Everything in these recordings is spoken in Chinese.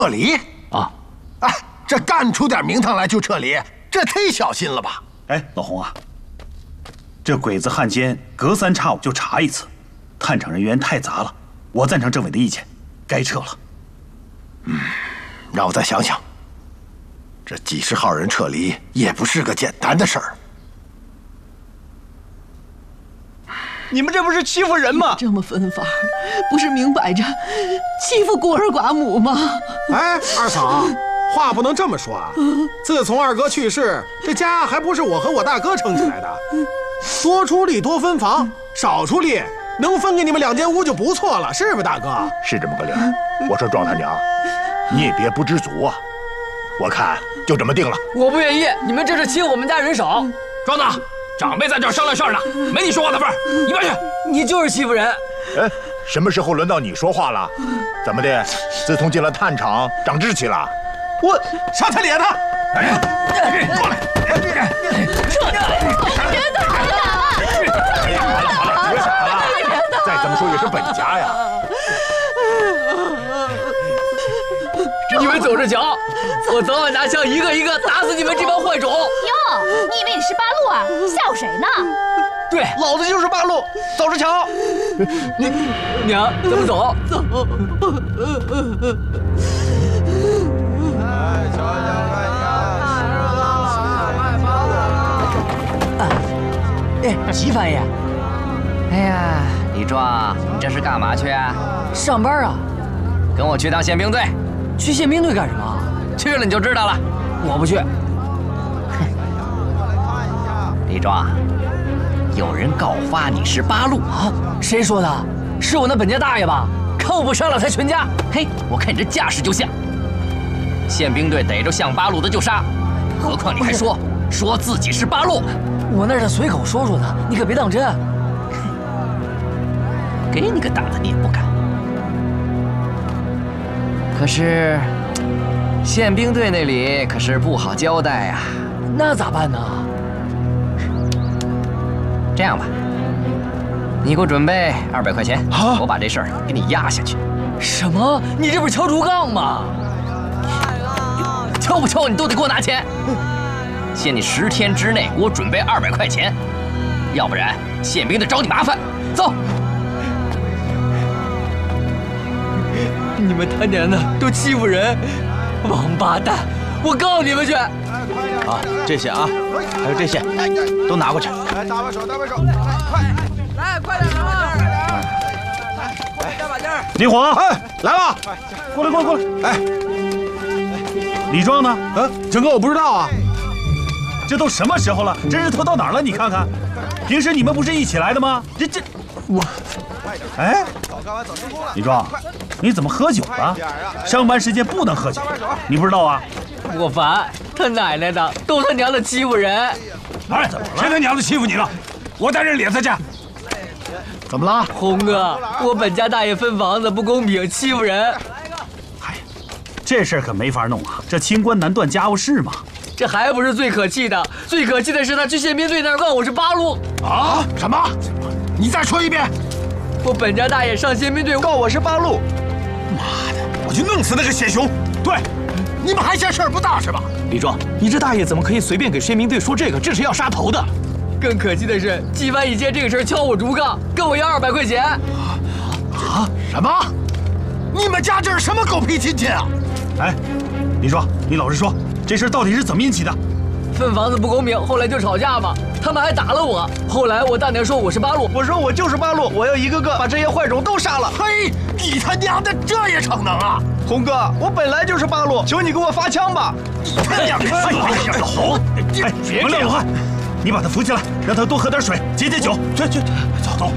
撤离啊！ 哎，这干出点名堂来就撤离，这忒小心了吧？ 哎，老洪啊，这鬼子汉奸隔三差五就查一次，探场人员太杂了，我赞成政委的意见，该撤了。 让我再想想。这几十号人撤离也不是个简单的事儿。 你们这不是欺负人吗？ 这么分法，不是明摆着欺负孤儿寡母吗？ 哎，二嫂，话不能这么说啊！自从二哥去世，这家还不是我和我大哥撑起来的。多出力多分房，少出力能分给你们2间屋就不错了，是吧，大哥？ 是这么个理儿。我说庄他娘，你也别不知足啊！我看就这么定了。 我不愿意，你们这是欺负我们家人少。 庄子，长辈在这儿商量事儿呢，没你说话的份儿。一边去！ 你就是欺负人。 哎，什么时候轮到你说话了？怎么的？自从进了探场，长志气了？ 我上他脸呢！ 哎，过来！ 别打了！ 哎呀，好了好了，别打了！再怎么说也是本家呀。 你们走着瞧，我早晚拿枪一个一个打死你们这帮坏种！ 哟，你以为你是八路啊？吓唬谁呢？ 对， 老子就是八路，走着瞧。 娘，咱们走。走。 哎，齐翻译。 哎呀，李壮，你这是干嘛去啊？ 上班啊。 跟我去趟宪兵队。 去宪兵队干什么？ 去了你就知道了。 我不去。 李壮，有人告发你是八路啊？谁说的？是我那本家大爷吧？扣不上了才全家。 嘿，我看你这架势就像。宪兵队逮着像八路的就杀，何况你还说自己是八路。 我那是随口说说的，你可别当真。 给你个打的你也不敢。可是，宪兵队那里可是不好交代呀。 那咋办呢？ 这样吧，你给我准备200块钱，我把这事儿给你压下去。 什么？你这不是敲竹杠吗？ 敲不敲你都得给我拿钱。限你10天之内给我准备200块钱，要不然宪兵队找你麻烦。走。 你们他娘的都欺负人，王八蛋！我告你们去！ 啊，这些啊，还有这些，都拿过去。 来，搭把手，快！ 来，快点啊！来，加把劲儿！ 李火， 哎，来了！ 过来！ 哎， 李壮呢？ 整哥，我不知道啊。 这都什么时候了？这日头到哪儿了？你看看，平时你们不是一起来的吗？我，哎，李壮，你怎么喝酒了？上班时间不能喝酒，你不知道啊？ 我烦他奶奶的，都他娘的欺负人！ 哎，怎么了？ 谁他娘的欺负你了？我带人领他去。 怎么了？ 红哥，我本家大爷分房子不公平，欺负人。 哎，这事儿可没法弄啊，这清官难断家务事嘛。 这还不是最可气的，最可气的是他去宪兵队那儿问我是八路。 啊？什么？你再说一遍。 我本家大爷上宪兵队告我是八路。 妈的！ 我去弄死那个血熊！ 对，你们还嫌事儿不大是吧？ 李壮，你这大爷怎么可以随便给宪兵队说这个？这是要杀头的。 更可气的是，纪凡一借这个事儿敲我竹杠，跟我要200块钱。 啊？什么？你们家这是什么狗屁亲戚啊？ 哎，李壮，你老实说，这事到底是怎么引起的？ 分房子不公平，后来就吵架嘛，他们还打了我。后来我大娘说我是八路， 我说我就是八路，我要一个个把这些坏种都杀了。 嘿，你他娘的这也逞能啊！ 红哥，我本来就是八路，求你给我发枪吧！ 你他娘的！ 哎，红，哎，别乱喊！你把他扶起来，让他多喝点水，解解酒。去，走。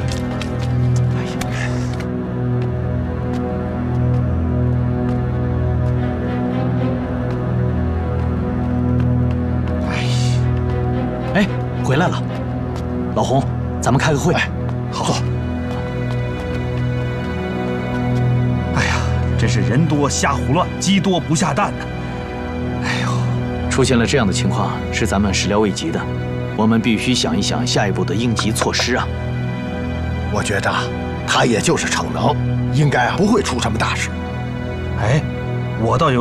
哎，回来了，老洪，咱们开个会。 好。 哎呀，真是人多瞎胡乱，鸡多不下蛋呢。 哎呦，出现了这样的情况，是咱们始料未及的，我们必须想一想下一步的应急措施啊。 我觉得他也就是逞能，应该不会出什么大事。 哎，我倒有。